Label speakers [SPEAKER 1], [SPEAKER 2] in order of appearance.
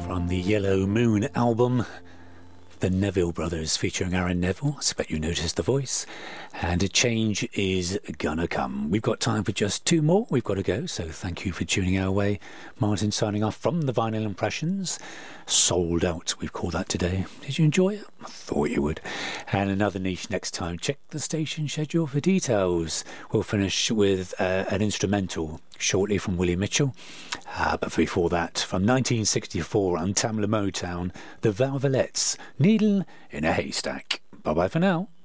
[SPEAKER 1] From the Yellow Moon album, the Neville Brothers featuring Aaron Neville. I expect you noticed the voice. And a change is gonna come. We've got time for just two more. We've got to go, so thank you for tuning our way. Martin signing off from the Vinyl Impressions. Sold Out, we've called that today. Did you enjoy it? I thought you would. And another niche next time. Check the station schedule for details. We'll finish with an instrumental shortly from Willie Mitchell. But before that, from 1964 on Tamla Motown, the Valvolettes, Needle in a Haystack. Bye-bye for now.